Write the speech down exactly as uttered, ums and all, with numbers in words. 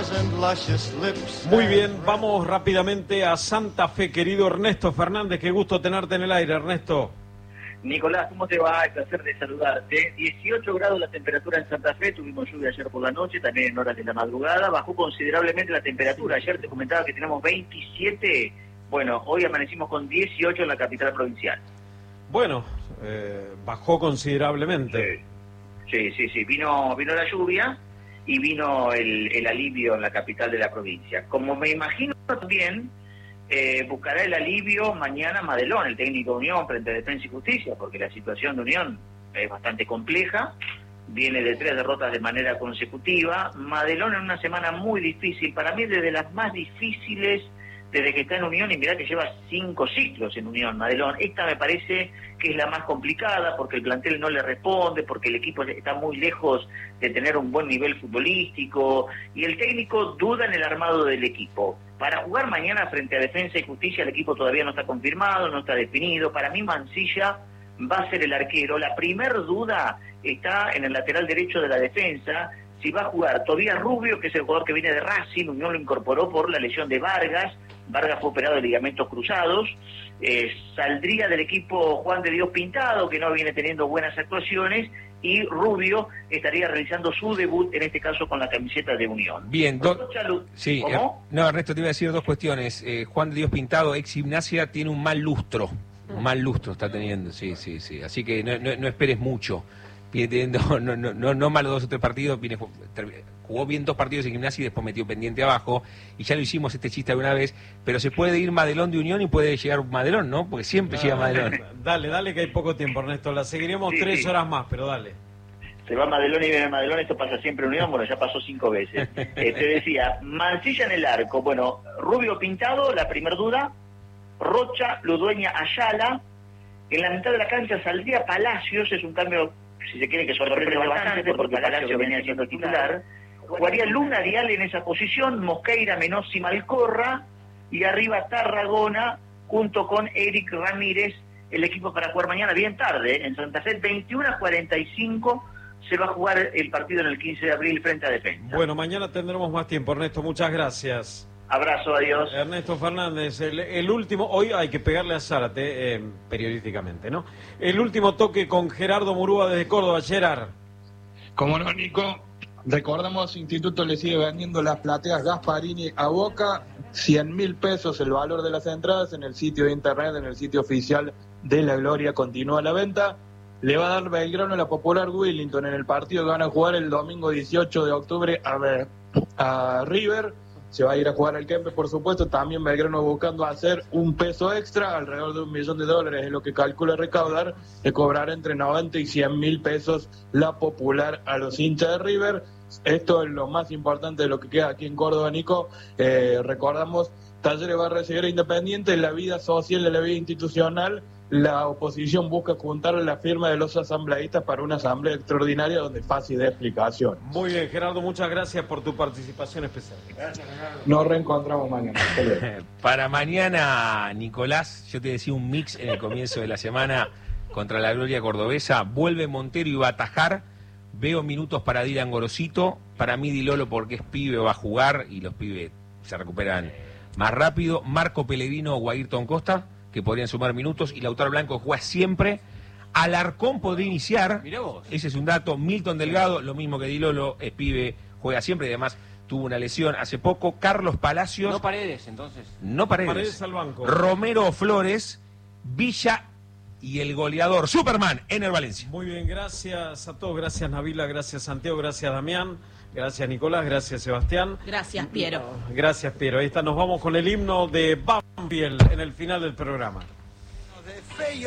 Muy bien, vamos rápidamente a Santa Fe, querido Ernesto Fernández. Qué gusto tenerte en el aire, Ernesto. Nicolás, ¿cómo te va? El placer de saludarte. dieciocho grados la temperatura en Santa Fe, tuvimos lluvia ayer por la noche, también en horas de la madrugada, bajó considerablemente la temperatura. Ayer te comentaba que tenemos veintisiete, bueno, hoy amanecimos con dieciocho en la capital provincial. Bueno, eh, bajó considerablemente. Sí, sí, sí, vino, vino la lluvia y vino el, el alivio en la capital de la provincia. Como me imagino también... Eh, buscará el alivio mañana Madelón, el técnico de Unión, frente a Defensa y Justicia, porque la situación de Unión es bastante compleja, viene de tres derrotas de manera consecutiva. Madelón en una semana muy difícil, para mí desde las más difíciles desde que está en Unión, y mirá que lleva cinco ciclos en Unión, Madelón. Esta me parece que es la más complicada, porque el plantel no le responde, porque el equipo está muy lejos de tener un buen nivel futbolístico, y el técnico duda en el armado del equipo. Para jugar mañana frente a Defensa y Justicia, el equipo todavía no está confirmado, no está definido. Para mí Mancilla va a ser el arquero. La primer duda está en el lateral derecho de la defensa, si va a jugar Tobías Rubio, que es el jugador que viene de Racing. Unión lo incorporó por la lesión de Vargas. Vargas fue operado de ligamentos cruzados. Eh, saldría del equipo Juan de Dios Pintado, que no viene teniendo buenas actuaciones, y Rubio estaría realizando su debut, en este caso con la camiseta de Unión. Bien, do... sí, ¿Cómo? No, Ernesto, te iba a decir dos cuestiones. Eh, Juan de Dios Pintado, ex Gimnasia, tiene un mal lustro. Un mal lustro está teniendo, sí, sí, sí. Así que no, no, no esperes mucho. No, no, no, no malo dos o tres partidos, viene, jugó bien dos partidos en Gimnasia y después metió pendiente abajo, y ya lo hicimos este chiste alguna vez, pero se puede ir Madelón de Unión y puede llegar Madelón, ¿no? Porque siempre no, llega Madelón. Dale, dale que hay poco tiempo, Ernesto, la seguiremos sí, tres sí. horas más, pero dale. Se va Madelón y viene Madelón, esto pasa siempre en Unión, bueno, ya pasó cinco veces. Eh, te decía, Mancilla en el arco, bueno, Rubio Pintado, la primer duda, Rocha, Ludueña, Ayala, en la mitad de la cancha saldría Palacios, es un cambio, si se quiere, que sorprende bastante, porque Palacio venía siendo titular. Jugaría Luna Dial en esa posición, Mosqueira, Menossi y Malcorra, y arriba Tarragona, junto con Eric Ramírez, el equipo para jugar mañana bien tarde, en Santa Fe, veintiuna a cuarenta y cinco, se va a jugar el partido en el quince de abril frente a Defensa. Bueno, mañana tendremos más tiempo, Ernesto, muchas gracias. Abrazo, adiós. Ernesto Fernández, el, el último, hoy hay que pegarle a Zárate, eh, periodísticamente, ¿no? El último toque con Gerardo Murúa desde Córdoba, Gerard. Como no, Nico, recordamos, Instituto le sigue vendiendo las plateas Gasparini a Boca, cien mil pesos el valor de las entradas en el sitio de internet, en el sitio oficial de La Gloria, continúa la venta. Le va a dar Belgrano a la Popular Willington en el partido que van a jugar el domingo dieciocho de octubre a, ver, a River. Se va a ir a jugar al Kempe, por supuesto. También Belgrano buscando hacer un peso extra, alrededor de un millón de dólares es lo que calcula recaudar, de cobrar entre noventa y cien mil pesos la Popular a los hinchas de River. Esto es lo más importante de lo que queda aquí en Córdoba, Nico. Eh, recordamos, Talleres va a recibir a Independiente en la vida social, en la vida institucional. La oposición busca juntar la firma de los asambleístas para una asamblea extraordinaria donde fácil de explicación. Muy bien, Gerardo, muchas gracias por tu participación especial. Gracias, Gerardo. Nos reencontramos mañana. Para mañana, Nicolás, yo te decía un mix en el comienzo de la semana contra la Gloria Cordobesa. Vuelve Montero y va a atajar. Veo minutos para Dylan Gorosito. Para mí, Di Lolo, porque es pibe, va a jugar y los pibes se recuperan más rápido. Marco Pellegrino o Ayrton Costa, que podrían sumar minutos, y Lautaro Blanco juega siempre. Alarcón podría iniciar, mirá vos, ese es un dato. Milton Delgado, lo mismo que Di Lolo, es pibe, juega siempre y además tuvo una lesión hace poco. Carlos Palacios. No Paredes, entonces. No Paredes. Paredes al banco. Romero Flores, Villa y el goleador Superman, Ener Valencia. Muy bien, gracias a todos, gracias Nabila, gracias Santiago, gracias Damián, gracias Nicolás, gracias Sebastián. Gracias Piero. Gracias Piero, ahí está, nos vamos con el himno de Banfield en el final del programa.